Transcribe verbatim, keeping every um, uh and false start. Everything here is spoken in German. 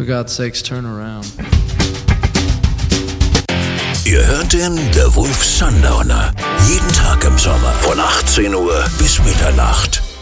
For God's sakes, turn around. Ihr hört den The Wolf Sundowner. Jeden Tag im Sommer von achtzehn Uhr bis Mitternacht.